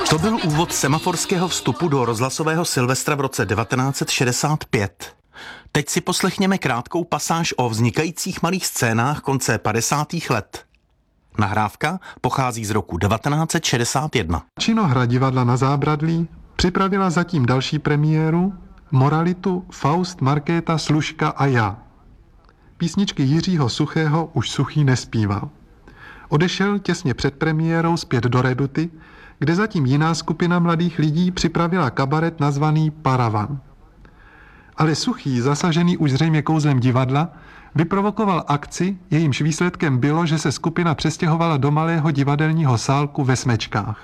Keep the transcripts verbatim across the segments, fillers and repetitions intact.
To byl úvod semaforského vstupu do rozhlasového Silvestra v roce devatenáct set šedesát pět. Teď si poslechněme krátkou pasáž o vznikajících malých scénách konce padesátých let. Nahrávka pochází z roku devatenáct set šedesát jedna. Činohra divadla Na Zábradlí připravila zatím další premiéru, Moralitu Faust, Markéta, Služka a já. Písničky Jiřího Suchého už Suchý nespíval. Odešel těsně před premiérou zpět do Reduty, kde zatím jiná skupina mladých lidí připravila kabaret nazvaný Paravan. Ale Suchý, zasažený už zřejmě kouzlem divadla, vyprovokoval akci, jejímž výsledkem bylo, že se skupina přestěhovala do malého divadelního sálku ve Smečkách.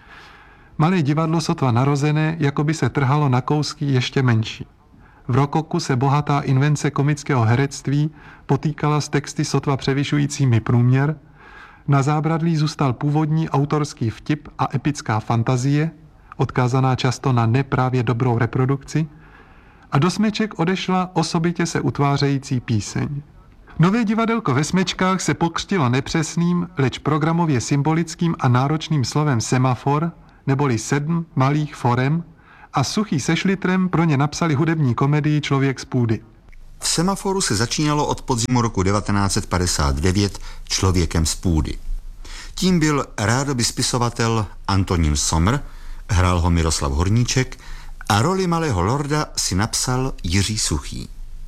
Malé divadlo sotva narozené, jako by se trhalo na kousky ještě menší. V rokoku se bohatá invence komického herectví potýkala s texty sotva převyšujícími průměr, Na Zábradlí zůstal původní autorský vtip a epická fantazie, odkázaná často na neprávě dobrou reprodukci, a do Smeček odešla osobitě se utvářející píseň. Nové divadelko ve Smečkách se pokřtilo nepřesným, leč programově symbolickým a náročným slovem semafor, neboli sedm malých forem, a Suchý se Šlitrem pro ně napsali hudební komedii Člověk z půdy. V Semaforu se začínalo od podzimu roku devatenáct set padesát devět Člověkem z půdy. Tím byl rádoby spisovatel Antonín Somr, hrál ho Miroslav Horníček a roli malého lorda si napsal Jiří Suchý.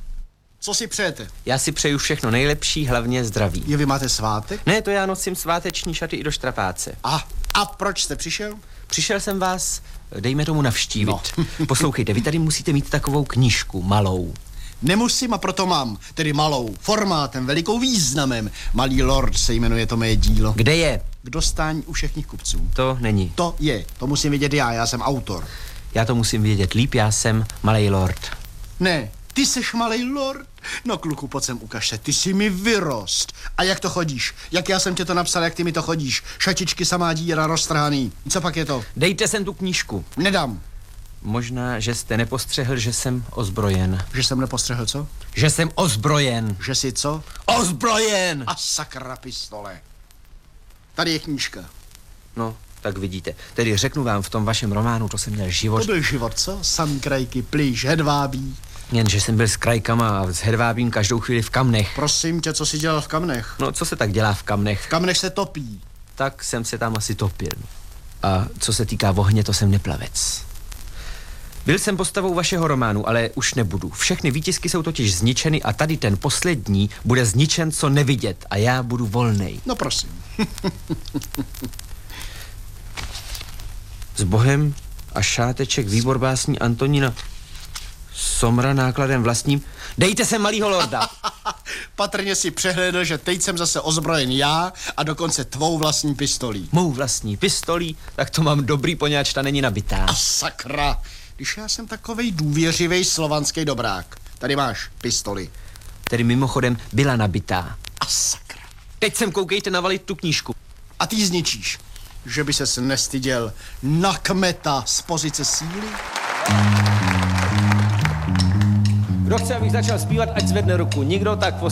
Co si přejete? Já si přeju všechno nejlepší, hlavně zdraví. Je, vy máte svátek? Ne, to já nosím sváteční šaty i do štrapáce. A, a proč jste přišel? Přišel jsem vás, dejme tomu, navštívit. No. Poslouchejte, vy tady musíte mít takovou knížku, malou. Nemusím a proto mám, tedy malou, formátem, velikou významem. Malý lord se jmenuje to mé dílo. Kde je? K dostání u všech kupců. To není. To je, to musím vědět já, já jsem autor. Já to musím vědět líp, já jsem malej lord. Ne, ty seš malej lord? No kluku, pojď sem ukaž se, ty jsi mi vyrost. A jak to chodíš? Jak já jsem tě to napsal, jak ty mi to chodíš? Šatičky, samá díra, roztrhaný. Co pak je to? Dejte sem tu knížku. Nedám. Možná, že jste nepostřehl, že jsem ozbrojen. Že jsem nepostřehl co? Že jsem ozbrojen. Že jsi co? Ozbrojen! A sakra pistole. Tady je knížka. No, tak vidíte. Tedy řeknu vám, v tom vašem románu to jsem měl život. To byl život, co? Samý krajky, plíž, hedvábí. Jenže jsem byl s krajkama a s hedvábím každou chvíli v kamnech. Prosím tě, co jsi dělal v kamnech? No, co se tak dělá v kamnech? V kamnech se topí. Tak jsem se tam asi topil. A co se týká ohně, to jsem neplavec. Byl jsem postavou vašeho románu, ale už nebudu. Všechny výtisky jsou totiž zničeny a tady ten poslední bude zničen co nevidět a já budu volnej. No prosím. S Bohem a šáteček, výbor básní Antonína Somra nákladem vlastním. Dejte se malýho lorda. Patrně si přehlédl, že teď jsem zase ozbrojen já a dokonce tvou vlastní pistolí. Mou vlastní pistolí, tak to mám dobrý, poněvadž ta není nabitá. A sakra, když já jsem takovej důvěřivej slovanský dobrák. Tady máš pistoli. Tedy mimochodem byla nabitá. A sakra. Teď sem koukejte navalit tu knížku. A ty ji zničíš. Že by ses nestyděl na kmeta z pozice síly? Kdo chce, abych začal zpívat, ať zvedne ruku. Nikdo, tak